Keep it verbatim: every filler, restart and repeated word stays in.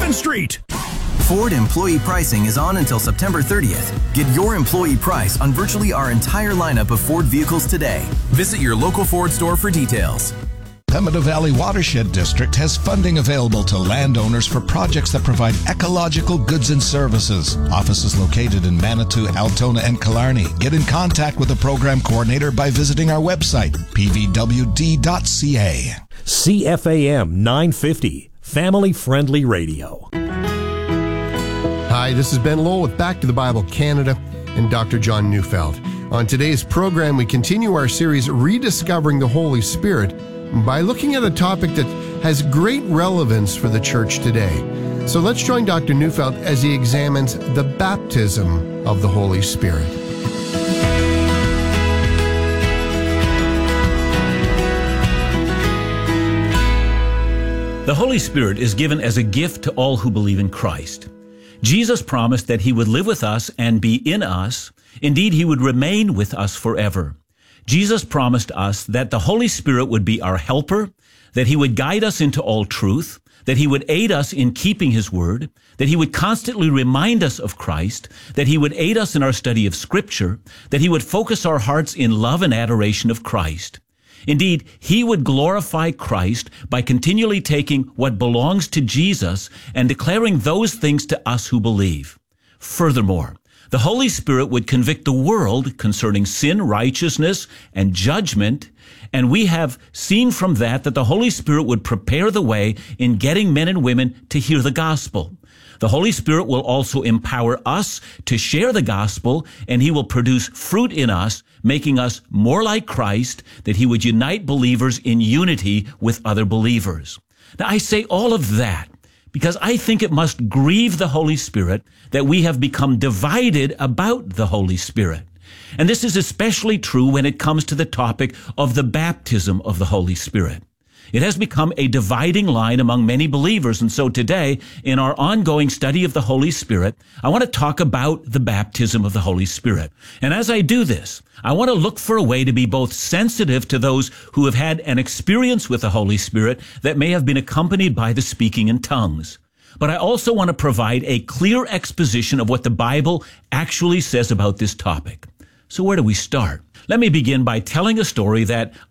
Griffin Street. Ford employee pricing is on until September thirtieth. Get your employee price on virtually our entire lineup of Ford vehicles today. Visit your local Ford store for details. Pembina Valley Watershed District has funding available to landowners for projects that provide ecological goods and services. Offices located in Manitou, Altona, and Killarney. Get in contact with the program coordinator by visiting our website, p v w d dot c a. C F A M nine fifty, family-friendly radio. Hi, this is Ben Lowell with Back to the Bible Canada and Doctor John Neufeld. On today's program, we continue our series, Rediscovering the Holy Spirit, by looking at a topic that has great relevance for the church today. So let's join Doctor Neufeld as he examines the baptism of the Holy Spirit. The Holy Spirit is given as a gift to all who believe in Christ. Jesus promised that he would live with us and be in us. Indeed, he would remain with us forever. Jesus promised us that the Holy Spirit would be our helper, that he would guide us into all truth, that he would aid us in keeping his word, that he would constantly remind us of Christ, that he would aid us in our study of Scripture, that he would focus our hearts in love and adoration of Christ. Indeed, he would glorify Christ by continually taking what belongs to Jesus and declaring those things to us who believe. Furthermore, the Holy Spirit would convict the world concerning sin, righteousness, and judgment, and we have seen from that that the Holy Spirit would prepare the way in getting men and women to hear the gospel. The Holy Spirit will also empower us to share the gospel, and he will produce fruit in us, making us more like Christ, that he would unite believers in unity with other believers. Now, I say all of that because I think it must grieve the Holy Spirit that we have become divided about the Holy Spirit. And this is especially true when it comes to the topic of the baptism of the Holy Spirit. It has become a dividing line among many believers, and so today, in our ongoing study of the Holy Spirit, I want to talk about the baptism of the Holy Spirit. And as I do this, I want to look for a way to be both sensitive to those who have had an experience with the Holy Spirit that may have been accompanied by the speaking in tongues. But I also want to provide a clear exposition of what the Bible actually says about this topic. So where do we start? Let me begin by telling a story that